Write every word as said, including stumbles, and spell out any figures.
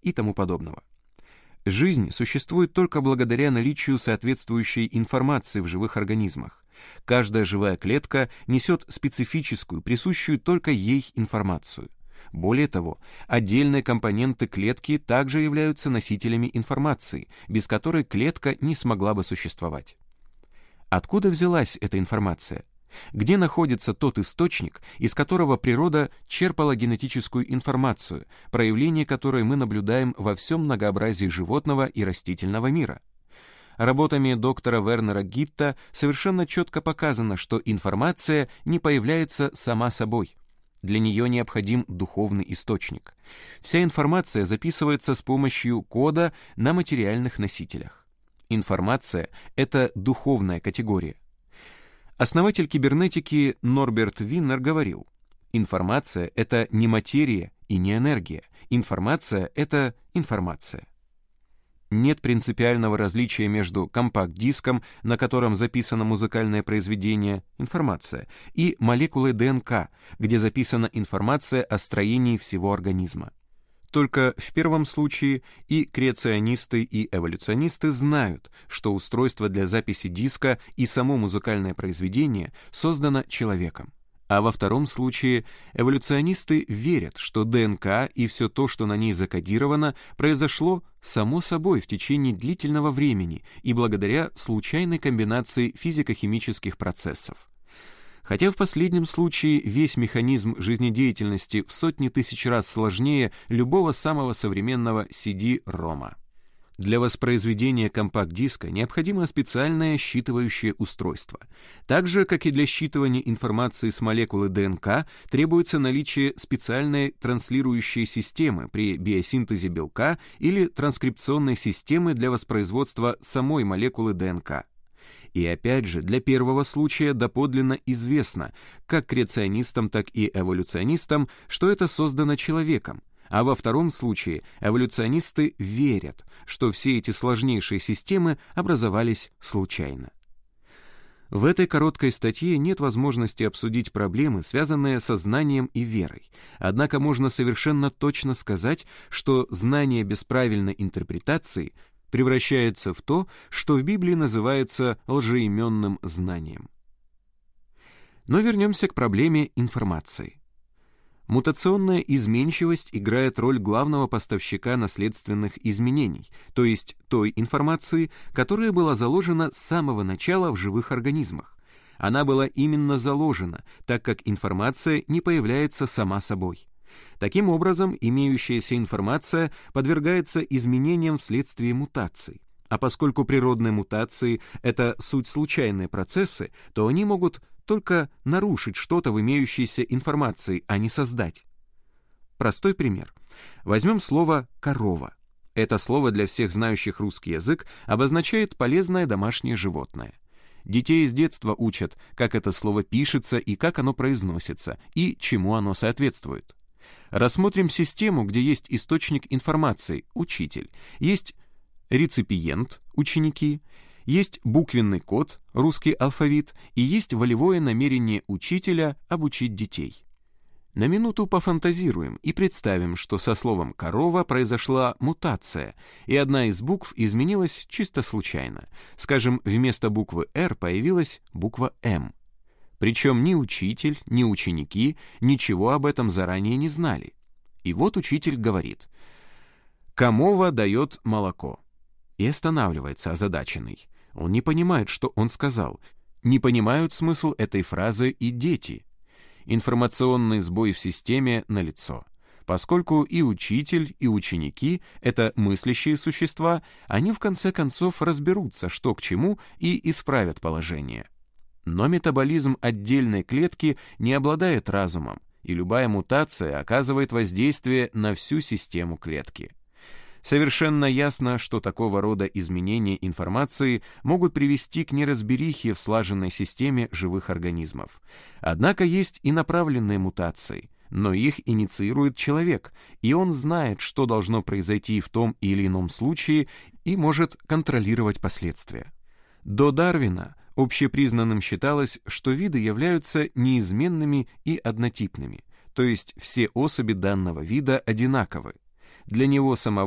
и тому подобного. Жизнь существует только благодаря наличию соответствующей информации в живых организмах. Каждая живая клетка несет специфическую, присущую только ей информацию. Более того, отдельные компоненты клетки также являются носителями информации, без которой клетка не смогла бы существовать. Откуда взялась эта информация? Где находится тот источник, из которого природа черпала генетическую информацию, проявление которой мы наблюдаем во всем многообразии животного и растительного мира? Работами доктора Вернера Гитта совершенно четко показано, что информация не появляется сама собой. Для нее необходим духовный источник. Вся информация записывается с помощью кода на материальных носителях. Информация — это духовная категория. Основатель кибернетики Норберт Виннер говорил: информация — это не материя и не энергия. Информация — это информация. Нет принципиального различия между компакт-диском, на котором записано музыкальное произведение, информация, и молекулой ДНК, где записана информация о строении всего организма. Только в первом случае и креационисты, и эволюционисты знают, что устройство для записи диска и само музыкальное произведение создано человеком. А во втором случае эволюционисты верят, что ДНК и все то, что на ней закодировано, произошло само собой в течение длительного времени и благодаря случайной комбинации физико-химических процессов. Хотя в последнем случае весь механизм жизнедеятельности в сотни тысяч раз сложнее любого самого современного си ди-рома. Для воспроизведения компакт-диска необходимо специальное считывающее устройство. Так же, как и для считывания информации с молекулы ДНК, требуется наличие специальной транслирующей системы при биосинтезе белка или транскрипционной системы для воспроизводства самой молекулы ДНК. И опять же, для первого случая доподлинно известно, как креационистам, так и эволюционистам, что это создано человеком, а во втором случае эволюционисты верят, что все эти сложнейшие системы образовались случайно. В этой короткой статье нет возможности обсудить проблемы, связанные со знанием и верой, однако можно совершенно точно сказать, что знание без правильной интерпретации превращается в то, что в Библии называется лжеименным знанием. Но вернемся к проблеме информации. Мутационная изменчивость играет роль главного поставщика наследственных изменений, то есть той информации, которая была заложена с самого начала в живых организмах. Она была именно заложена, так как информация не появляется сама собой. Таким образом, имеющаяся информация подвергается изменениям вследствие мутаций. А поскольку природные мутации — это суть случайные процессы, то они могут только нарушить что-то в имеющейся информации, а не создать. Простой пример. Возьмем слово «корова». Это слово для всех знающих русский язык обозначает полезное домашнее животное. Детей с детства учат, как это слово пишется и как оно произносится, и чему оно соответствует. Рассмотрим систему, где есть источник информации — учитель, есть реципиент — ученики, есть буквенный код — русский алфавит, и есть волевое намерение учителя обучить детей. На минуту пофантазируем и представим, что со словом «корова» произошла мутация, и одна из букв изменилась чисто случайно. Скажем, вместо буквы «Р» появилась буква «М». Причем ни учитель, ни ученики ничего об этом заранее не знали. И вот учитель говорит: «Камова дает молоко». И останавливается озадаченный. Он не понимает, что он сказал. Не понимают смысл этой фразы и дети. Информационный сбой в системе налицо. Поскольку и учитель, и ученики — это мыслящие существа, они в конце концов разберутся, что к чему, и исправят положение. Но метаболизм отдельной клетки не обладает разумом, и любая мутация оказывает воздействие на всю систему клетки. Совершенно ясно, что такого рода изменения информации могут привести к неразберихе в слаженной системе живых организмов. Однако есть и направленные мутации, но их инициирует человек, и он знает, что должно произойти в том или ином случае, и может контролировать последствия. До Дарвина общепризнанным считалось, что виды являются неизменными и однотипными, то есть все особи данного вида одинаковы. Для него самого